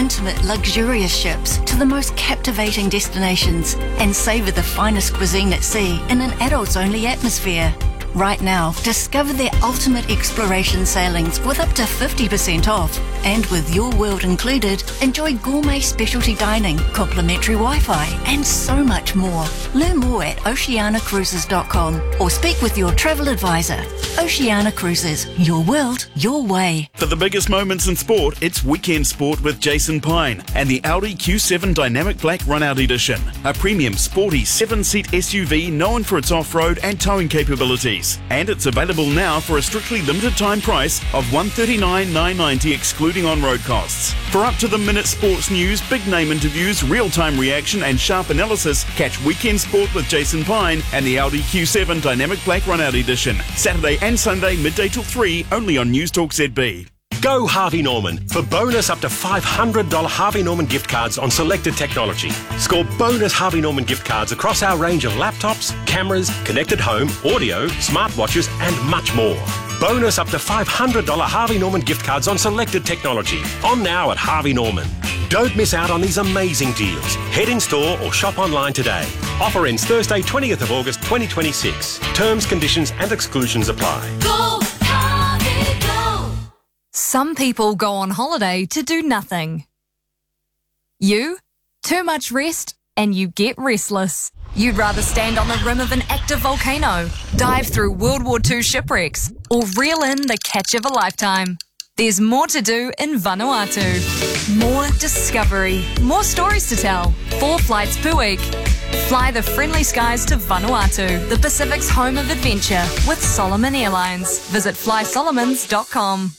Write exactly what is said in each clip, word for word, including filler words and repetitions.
intimate, luxurious ships to the most captivating destinations and savour the finest cuisine at sea in an adults-only atmosphere. Right now, discover their ultimate exploration sailings with up to fifty percent off. And with Your World included, enjoy gourmet specialty dining, complimentary Wi-Fi, and so much more. Learn more at oceana cruises dot com or speak with your travel advisor. Oceana Cruises, your world, your way. For the biggest moments in sport, it's Weekend Sport with Jason Pine and the Audi Q seven Dynamic Black Runout Edition, a premium sporty seven-seat S U V known for its off-road and towing capabilities. And it's available now for a strictly limited time price of one hundred thirty-nine thousand nine hundred ninety dollars excluding on-road costs. For up-to-the-minute sports news, big-name interviews, real-time reaction and sharp analysis, catch Weekend Sport with Jason Pine and the Audi Q seven Dynamic Black Runout Edition. Saturday and Sunday midday till three, only on News Talk Z B. Go Harvey Norman for bonus up to five hundred dollars Harvey Norman gift cards on selected technology. Score bonus Harvey Norman gift cards across our range of laptops, cameras, connected home, audio, smartwatches and much more. Bonus up to five hundred dollars Harvey Norman gift cards on selected technology. On now at Harvey Norman. Don't miss out on these amazing deals. Head in store or shop online today. Offer ends Thursday, twentieth of August twenty twenty-six. Terms, conditions and exclusions apply. Go Harvey, go! Some people go on holiday to do nothing. You? Too much rest and you get restless. You'd rather stand on the rim of an active volcano, dive through World War Two shipwrecks, or reel in the catch of a lifetime. There's more to do in Vanuatu. More discovery, more stories to tell. Four flights per week. Fly the friendly skies to Vanuatu, the Pacific's home of adventure, with Solomon Airlines. Visit fly solomons dot com.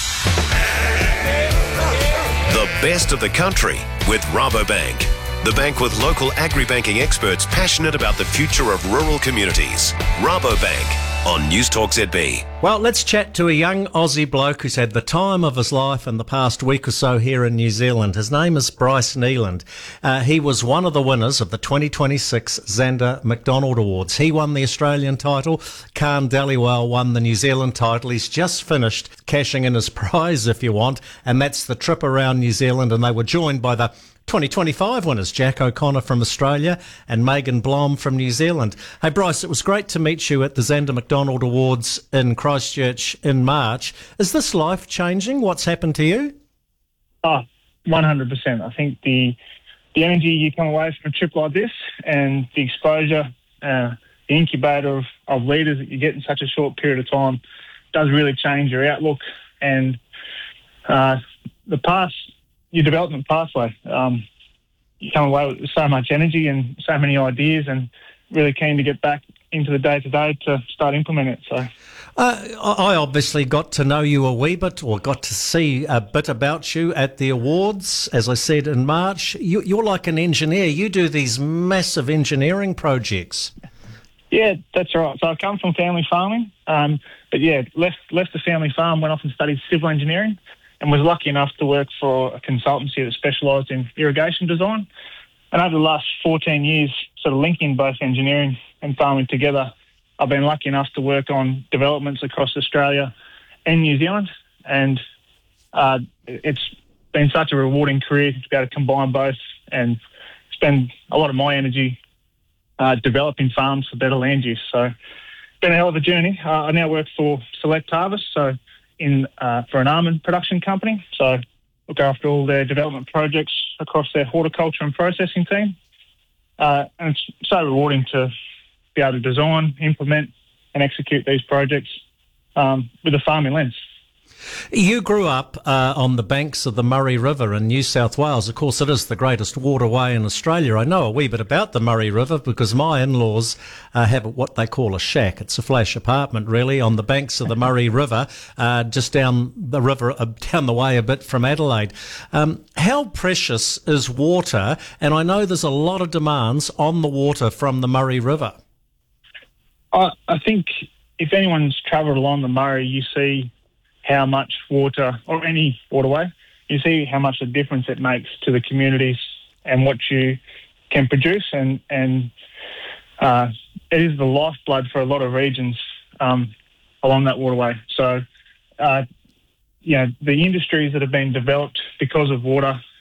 The best of the country with Rabobank. The bank with local agri-banking experts passionate about the future of rural communities. Rabobank on News Talk Z B. Well, let's chat to a young Aussie bloke who's had the time of his life in the past week or so here in New Zealand. His name is Bryce Neeland. Uh, he was one of the winners of the twenty twenty-six Xander McDonald Awards. He won the Australian title. Khan Dhaliwal won the New Zealand title. He's just finished cashing in his prize, if you want, and that's the trip around New Zealand, and they were joined by the twenty twenty-five winners, Jack O'Connor from Australia and Megan Blom from New Zealand. Hey, Bryce, it was great to meet you at the Xander McDonald Awards in Christchurch in March. Is this life-changing? What's happened to you? Oh, one hundred percent. I think the the energy you come away from a trip like this and the exposure, uh, the incubator of, of leaders that you get in such a short period of time does really change your outlook and uh, the past, your development pathway. Um, you come away with so much energy and so many ideas and really keen to get back into the day-to-day to start implementing it. So, uh, I obviously got to know you a wee bit, or got to see a bit about you at the awards, as I said, in March. You, you're like an engineer. You do these massive engineering projects. Yeah, that's right. So I come from family farming, um, but yeah, left left the family farm, went off and studied civil engineering, and was lucky enough to work for a consultancy that specialised in irrigation design. And over the last fourteen years, sort of linking both engineering and farming together, I've been lucky enough to work on developments across Australia and New Zealand. And uh, it's been such a rewarding career to be able to combine both and spend a lot of my energy uh, developing farms for better land use. So it's been a hell of a journey. Uh, I now work for Select Harvest, so in uh, for an almond production company. So look after all their development projects across their horticulture and processing team. Uh, and it's so rewarding to be able to design, implement and execute these projects um, with a farming lens. You grew up uh, on the banks of the Murray River in New South Wales. Of course, it is the greatest waterway in Australia. I know a wee bit about the Murray River because my in-laws uh, have what they call a shack. It's a flash apartment, really, on the banks of the Murray River, uh, just down the river, uh, down the way a bit from Adelaide. Um, how precious is water? And I know there's a lot of demands on the water from the Murray River. I, I think if anyone's travelled along the Murray, you see how much water, or any waterway, you see how much a difference it makes to the communities and what you can produce. And, and uh, it is the lifeblood for a lot of regions um, along that waterway. So, uh, you know, the industries that have been developed because of water